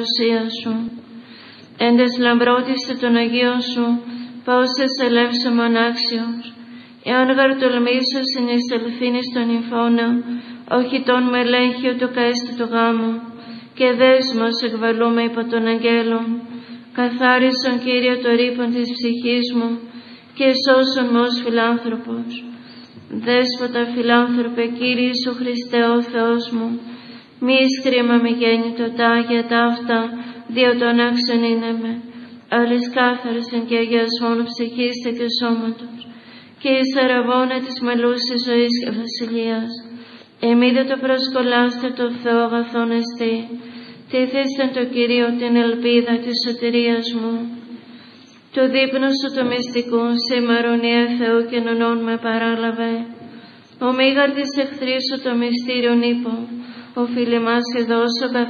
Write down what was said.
ουσία σου. Εν τες λαμπρότησε των Αγίων σου, πόσες ελεύσομαι ανάξιος. Εάν γαρ τολμήσω συνεισελθήν εις τον νυμφώνα, όχι τον με ελέγχει ούτω καίστη το γάμο, και δέσμος εκβαλούμε υπό των αγγέλων. Καθάρισον, Κύριε, το ρήπον της ψυχής μου, και σώσον με ως φιλάνθρωπος. Δέσποτα φιλάνθρωπε, Κύριε Ιησού Χριστέ ο Θεός μου, μη εις κρίμα μη γέννητο τα Άγια ταύτα, δια των άξιον είναι με, άλλης κάθαρσεν και αγιασμόν ψυχής και σώματος, και εις αραβώνα της μελούσης ζωής και βασιλείας. Εμείς το προσκολάστε το Θεό αγαθόν εστί, τηθήστε το Κυρίο την ελπίδα της σωτηρίας μου. Το δείπνο σου το μυστικού, σήμερον Ιε Θεού και νονών με παράλαβε. Ο μήγαρ της εχθρής σου το μυστήριον είπω, οφείλει μας και δώσω